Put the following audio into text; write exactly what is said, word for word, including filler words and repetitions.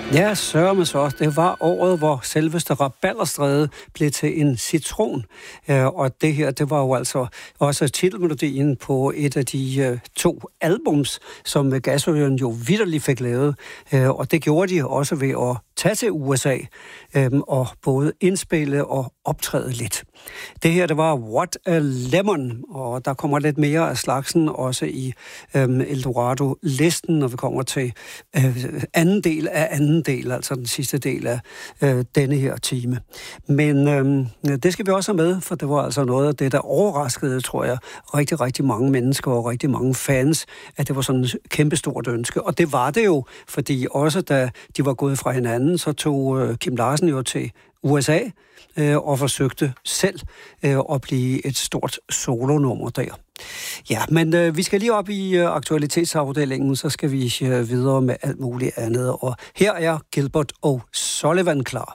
Ja, sørme så. Det var året, hvor selveste Rabalderstræde blev til en citron. Og det her, det var jo altså også titelmelodien på et af de uh, to albums, som Gasolin jo vitterligt fik lavet. Uh, og det gjorde de også ved at tage til U S A um, og både indspille og optræde lidt. Det her, det var What a Lemon, og der kommer lidt mere af slagsen også i um, Eldorado-listen, når vi kommer til uh, anden del af anden del, altså den sidste del af uh, denne her time. Men um, det skal vi også have med, for det var altså noget af det, der overraskede, tror jeg, rigtig, rigtig mange mennesker og rigtig mange fans, at det var sådan et kæmpestort ønske. Og det var det jo, fordi også da de var gået fra hinanden, så tog uh, Kim Larsen jo til U S A øh, og forsøgte selv øh, at blive et stort solonummer der. Ja, men øh, vi skal lige op i øh, aktualitetsafdelingen, så skal vi øh, videre med alt muligt andet. Og her er Gilbert og Sullivan klar.